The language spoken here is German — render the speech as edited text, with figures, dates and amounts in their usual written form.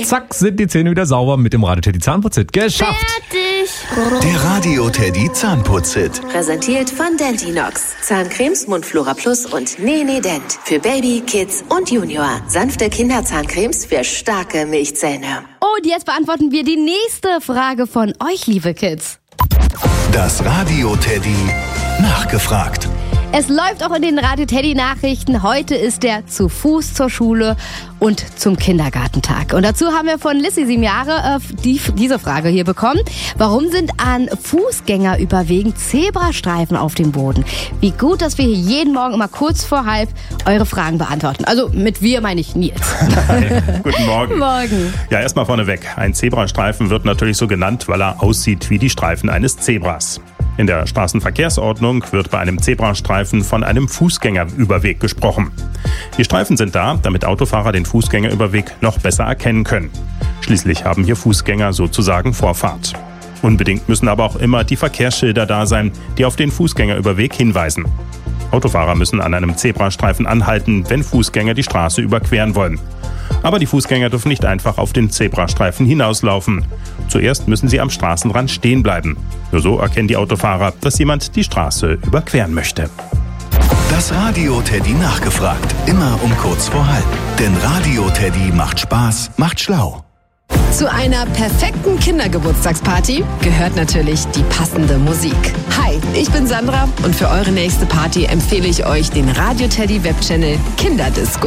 Zack, sind die Zähne wieder sauber mit dem Radio Teddy Zahnputzhit. Geschafft! Fertig! Der Radio Teddy Zahnputzhit. Präsentiert von Dentinox. Zahncremes, Mundflora Plus und Nee Dent. Für Baby, Kids und Junior. Sanfte Kinderzahncremes für starke Milchzähne. Und jetzt beantworten wir die nächste Frage von euch, liebe Kids. Das Radio Teddy nachgefragt. Es läuft auch in den Radio Teddy Nachrichten. Heute ist der zu Fuß zur Schule und zum Kindergartentag. Und dazu haben wir von Lissy 7 Jahre diese Frage hier bekommen. Warum sind an Fußgängerüberwegen Zebrastreifen auf dem Boden? Wie gut, dass wir hier jeden Morgen immer kurz vor 12:30 eure Fragen beantworten. Also mit wir meine ich Nils. Hi, guten Morgen. Morgen. Ja, erstmal vorneweg. Ein Zebrastreifen wird natürlich so genannt, weil er aussieht wie die Streifen eines Zebras. In der Straßenverkehrsordnung wird bei einem Zebrastreifen von einem Fußgängerüberweg gesprochen. Die Streifen sind da, damit Autofahrer den Fußgängerüberweg noch besser erkennen können. Schließlich haben hier Fußgänger sozusagen Vorfahrt. Unbedingt müssen aber auch immer die Verkehrsschilder da sein, die auf den Fußgängerüberweg hinweisen. Autofahrer müssen an einem Zebrastreifen anhalten, wenn Fußgänger die Straße überqueren wollen. Aber die Fußgänger dürfen nicht einfach auf den Zebrastreifen hinauslaufen. Zuerst müssen sie am Straßenrand stehen bleiben. Nur so erkennen die Autofahrer, dass jemand die Straße überqueren möchte. Das Radio Teddy nachgefragt. Immer um kurz vor 12:30. Denn Radio Teddy macht Spaß, macht schlau. Zu einer perfekten Kindergeburtstagsparty gehört natürlich die passende Musik. Hi, ich bin Sandra und für eure nächste Party empfehle ich euch den Radio Teddy Webchannel Kinderdisco.